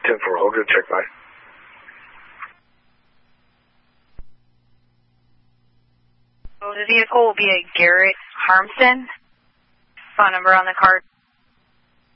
10-4, hold good, check 5. So the vehicle will be a Garrett Harmson. Phone number on the card